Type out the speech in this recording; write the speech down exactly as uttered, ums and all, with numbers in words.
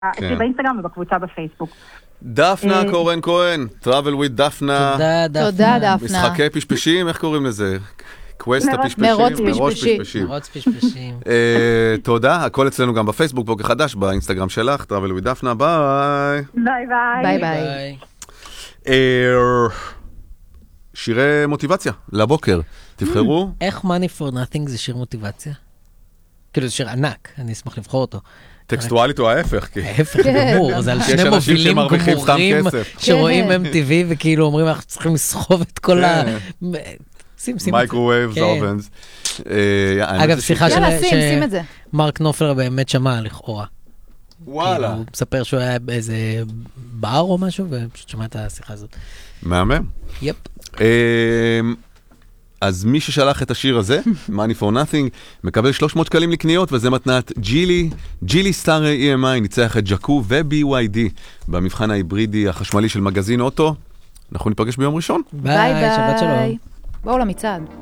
אצלי באינסטגרם ובקבוצה בפייסבוק. דפנה קורן כהן, Travel with דפנה. תודה דפנה. תודה דפנה. משחקי פשפשים, איך קוראים לזה? קווסט הפשפשים? מרוץ פשפשים. מרוץ פשפשים. תודה, הכל אצלנו גם בפייסבוק, בוקר חדש, באינסטגרם שלך, Travel with דפנה, ביי. ביי ביי. ביי ביי. שירי מוטיבציה, לבוקר. תבחרו. איך Money for Nothing זה שיר מוטיבציה? כאילו זה שיר ענק, אני אשמח לבחור אותו. טקסטואלית או ההפך? ההפך גמור, זה על שני מובילים גמורים שרואים אם טי וי וכאילו אומרים אנחנו צריכים לסחוב את כל ה... מייקרווייבס, אובנס. אגב, שיחה שים את זה. שמרק נופלר באמת שמע לכאורה. וואלה. הוא מספר שהוא היה באיזה בר או משהו, ופשוט שמע את השיחה הזאת. מהמם. יפ. אז מי ששלח את השיר הזה, Money for Nothing, מקבל שלוש מאות שקלים לקניות, וזה מתנת ג'ילי, ג'ילי סטאר אי אם איי, ניצח את ג'קו ו-בי וואי די, במבחן ההיברידי החשמלי של מגזין אוטו. אנחנו ניפגש ביום ראשון. ביי, שבת שלום. בואו למצעד.